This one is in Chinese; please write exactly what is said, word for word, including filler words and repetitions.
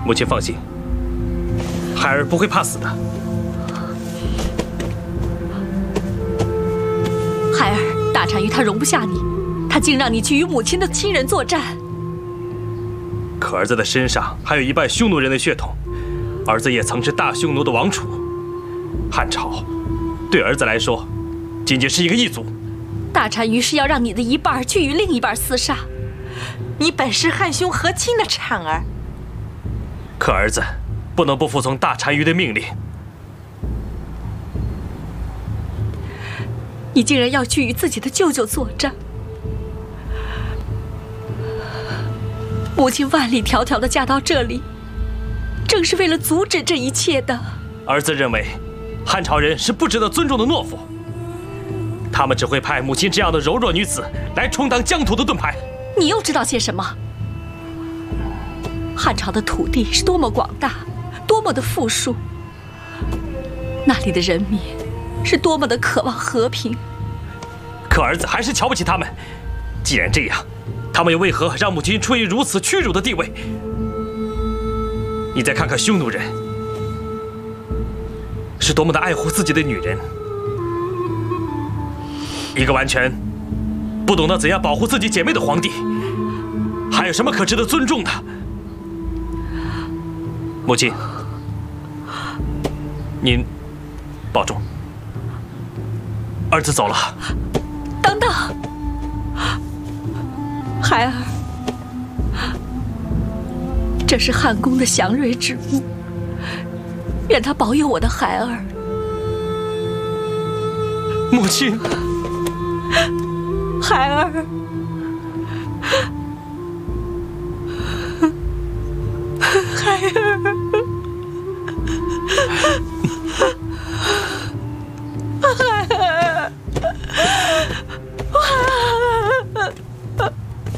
母亲放心，孩儿不会怕死的。 孩儿，大单于他容不下你，他竟让你去与母亲的亲人作战。 可儿子的身上还有一半匈奴人的血统，儿子也曾是大匈奴的王储。汉朝对儿子来说，仅仅是一个异族。 大单于是要让你的一半去与另一半厮杀。 你本是汉匈和亲的产儿， 可儿子不能不服从大单于的命令。 你竟然要去与自己的舅舅作战！母亲万里迢迢地嫁到这里，正是为了阻止这一切的。 儿子认为，汉朝人是不值得尊重的懦夫，他们只会派母亲这样的柔弱女子来充当疆土的盾牌。 你又知道些什么？汉朝的土地是多么广大，多么的富庶，那里的人民是多么的渴望和平。 可儿子还是瞧不起他们。既然这样，他们又为何让母亲处于如此屈辱的地位？你再看看匈奴人，是多么的爱护自己的女人。一个完全不懂得怎样保护自己姐妹的皇帝，还有什么可值得尊重的？母亲，您保重。儿子走了。 等等，孩儿，这是汉宫的祥瑞之物，愿他保佑我的孩儿。 母亲， 孩儿，孩儿。